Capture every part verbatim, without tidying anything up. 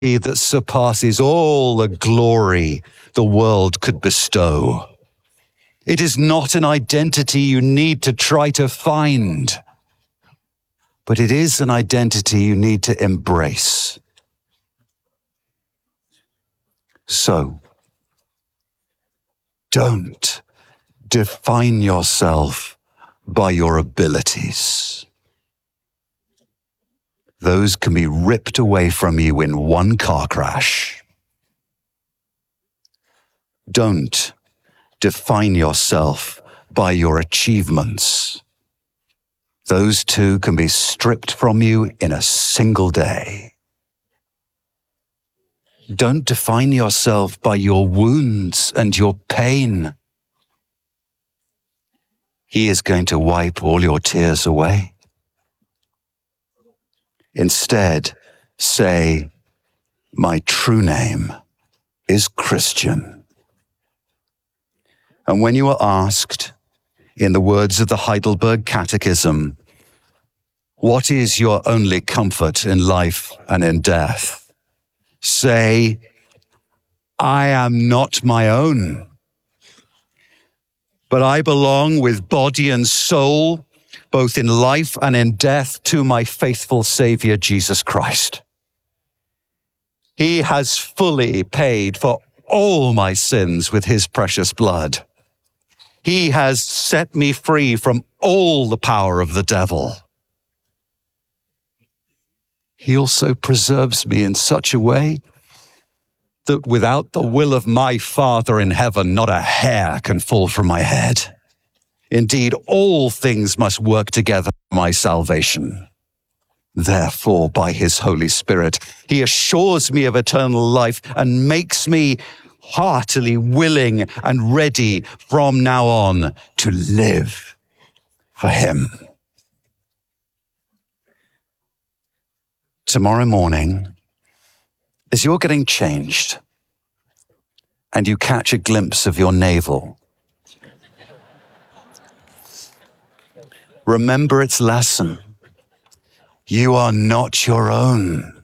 that surpasses all the glory the world could bestow. It is not an identity you need to try to find, but it is an identity you need to embrace. So, don't define yourself by your abilities. Those can be ripped away from you in one car crash. Don't define yourself by your achievements. Those too can be stripped from you in a single day. Don't define yourself by your wounds and your pain. He is going to wipe all your tears away. Instead, say, my true name is Christian. And when you are asked, in the words of the Heidelberg Catechism, what is your only comfort in life and in death? Say, I am not my own, but I belong with body and soul, both in life and in death, to my faithful Savior, Jesus Christ. He has fully paid for all my sins with his precious blood. He has set me free from all the power of the devil. He also preserves me in such a way that without the will of my Father in heaven, not a hair can fall from my head. Indeed, all things must work together for my salvation. Therefore, by his Holy Spirit, he assures me of eternal life and makes me heartily willing and ready from now on to live for him. Tomorrow morning, as you're getting changed and you catch a glimpse of your navel, remember its lesson. You are not your own.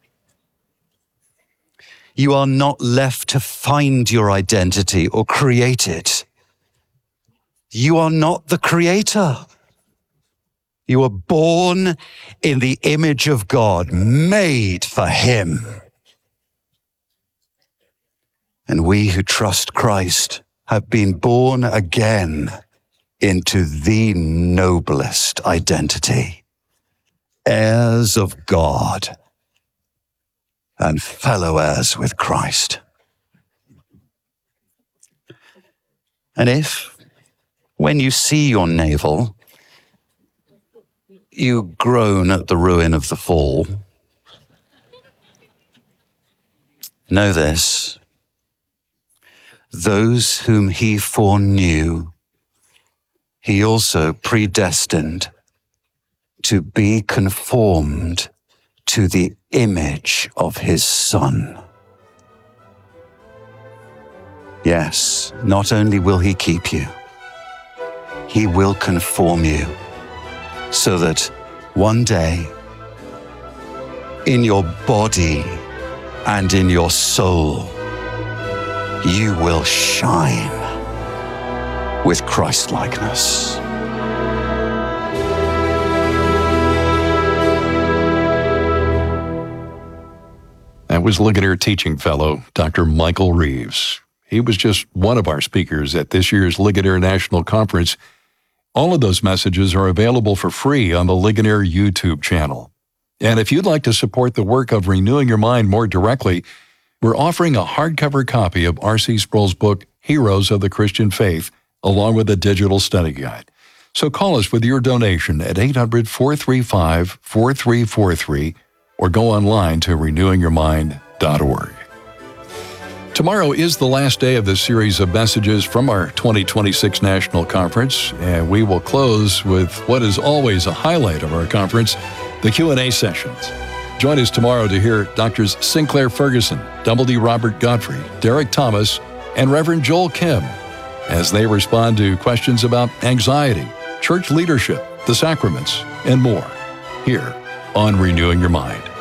You are not left to find your identity or create it. You are not the creator. You were born in the image of God, made for him. And we who trust Christ have been born again into the noblest identity, heirs of God and fellow heirs with Christ. And if, when you see your navel, you groan at the ruin of the fall, know this: those whom he foreknew, he also predestined to be conformed to the image of his Son. Yes, not only will he keep you, he will conform you, so that one day, in your body and in your soul, you will shine with Christ-likeness. That was Ligonier Teaching Fellow, Doctor Michael Reeves. He was just one of our speakers at this year's Ligonier National Conference. All of those messages are available for free on the Ligonier YouTube channel. And if you'd like to support the work of Renewing Your Mind more directly, we're offering a hardcover copy of R C Sproul's book, Heroes of the Christian Faith, along with a digital study guide. So call us with your donation at eight hundred, four three five, four three four three or go online to renewing your mind dot org. Tomorrow is the last day of this series of messages from our twenty twenty-six National Conference, and we will close with what is always a highlight of our conference, the Q and A sessions. Join us tomorrow to hear Doctors Sinclair Ferguson, Double D. Robert Godfrey, Derek Thomas, and Reverend Joel Kim as they respond to questions about anxiety, church leadership, the sacraments, and more, here on Renewing Your Mind.